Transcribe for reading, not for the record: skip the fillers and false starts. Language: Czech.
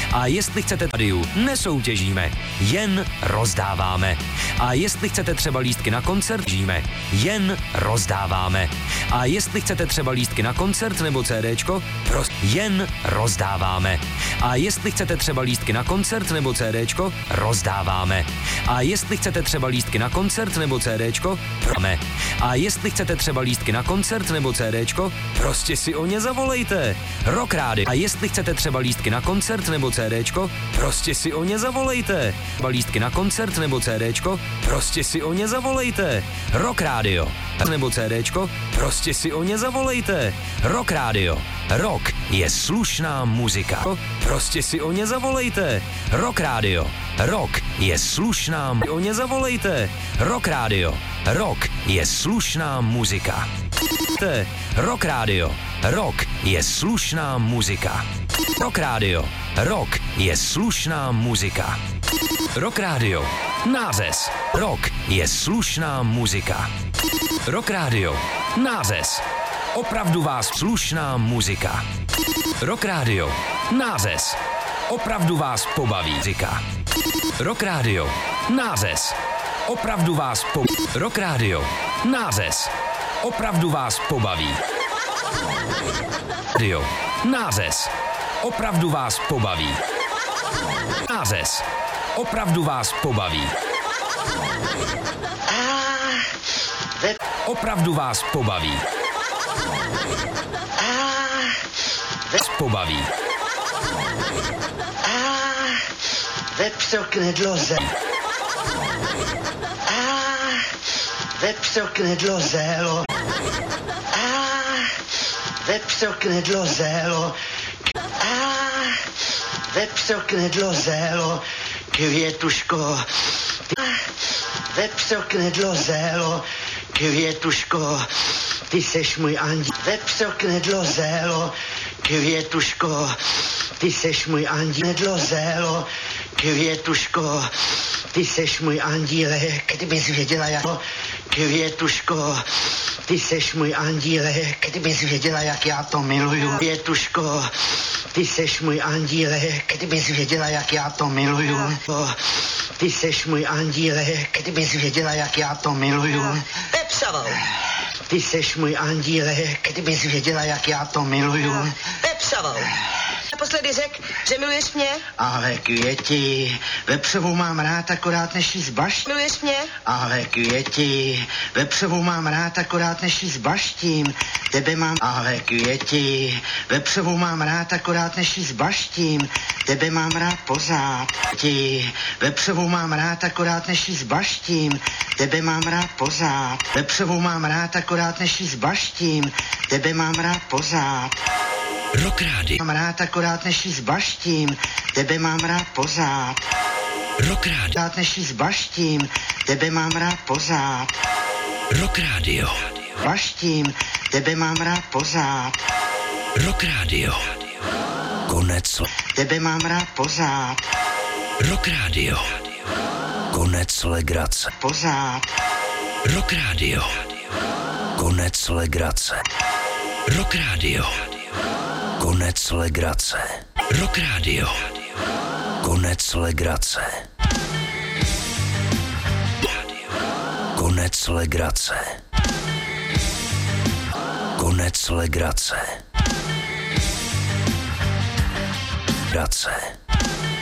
A jestli chcete rádiu, nesoutěžíme, jen rozdáváme. A jestli chcete třeba lístky na koncert, jen rozdáváme. A jestli chcete třeba lístky na koncert nebo CDčko, jen rozdáváme. A jestli chcete třeba lístky na koncert nebo CDčko, rozdáváme. A jestli chcete třeba lístky na koncert nebo CDčko, prodáme. A jestli chcete třeba lístky na koncert nebo CDčko, prostě si o ně zavolejte. Rock Radio. A jestli chcete třeba lístky na koncert nebo CDčko, prostě si o ně zavolejte. Lístky na koncert nebo CDčko, prostě si o ně zavolejte. Rock Radio. Nebo CDčko, prostě si o ně zavolejte. Rock Radio. Rock je slušná muzika. Prostě si o ně zavolejte. Rock Radio. Rock je slušná muzika. O ně zavolejte. Rock Radio. Rock je slušná muzika. Rock Radio. Rock je slušná muzika. Rock Radio. Rock je slušná muzika. Rock Radio. Nářez. Rock je slušná muzika. Rock Radio. Nářez. Opravdu vás slušná muzika. Rock Radio. Nářez. Opravdu vás pobaví muzika. Rock Radio. Nářez. Opravdu vás pobaví. Rock Radio. Nářez. Opravdu vás pobaví. Radio. Nářez. Opravdu vás pobaví. Nářez. Opravdu vás pobaví. Opravdu vás pobaví. Pobaví. Vepřo knedlo Vepřo knedlo zélo. Vepřo knedlo zélo. Vepřo knedlo zélo. Květuško. Vepřo knedlo zélo. Květuško. Ty seš můj andíl. Vepřo knedlo zélo. Květuško. Ty seš můj andíl. Knedlo zélo. Květuško. Ty seš můj andílek, kdybys věděla jak... Květuško, ty seš můj andílek, kdybys věděla, jak já to miluju. Květuško, ty seš můj andílek, kdybys věděla, jak já to miluju. Ty seš můj andílek, kdybys věděla, jak já to miluju. Pepřovou. Ty seš můj andílek, kdybys věděla, jak já to miluju. Pepřovou. Naposledy řek, že miluješ mě? Ale květi, vepřovou mám rád akorát než jí zbaštím. Miluješ mě? Ale květi, vepřovou mám rád akorát než jí zbaštím. Tebe mám... Ale květi, vepřovou mám rád akorát než jí zbaštím. Tebe mám rád pořád. Květi, vepřovou mám rád akorát než jí zbaštím. Tebe mám rád pořád. Vepřovou mám rád akorát než jí zbaštím. Tebe mám rád pořád. Rock Radio. Mám rád akorát než jí zbaštím, tebe mám rád pořád. Rock Radio. Rád než jí zbaštím, tebe mám rád pořád. Rock Radio. Baštím, tebe mám rád pořád. Rock Radio. Konec. Tebe mám rád pořád. Rock Radio. Konec legrace. Pořád. Rock Radio. Konec legrace. Rock Radio. Konec legrace. Rock Radio. Konec legrace. Konec legrace. Konec legrace. Legrace.